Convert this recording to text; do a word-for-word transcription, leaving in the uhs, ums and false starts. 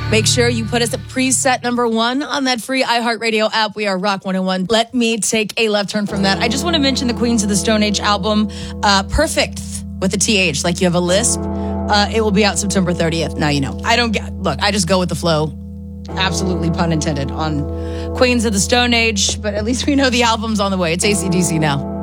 Make sure you put us at preset number one on that free iHeartRadio app. We are Rock one oh one. Let me take a left turn from that. I just want to mention the Queens of the Stone Age album, uh, Perfect, with a T H, like you have a lisp. Uh, it will be out September thirtieth. Now you know. I don't get, look, I just go with the flow. Absolutely pun intended on Queens of the Stone Age, but at least we know the album's on the way. It's A C D C now.